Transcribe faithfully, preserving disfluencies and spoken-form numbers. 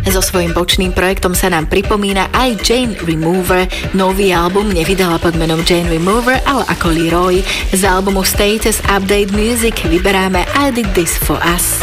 So svojím bočným projektom sa nám pripomína aj Jane Remover. Nový album nevydala pod menom Jane Remover, ale ako Leroy. Z albumu Status Update Music vyberáme I Did This For Us.